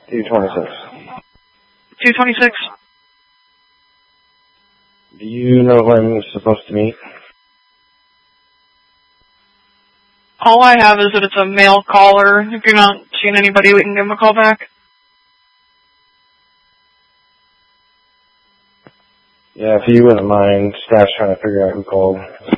226. 226. Do you know who I'm supposed to meet? All I have is that it's a male caller. If you're not seeing anybody, we can give him a call back. Yeah, if you wouldn't mind, staff's trying to figure out who called.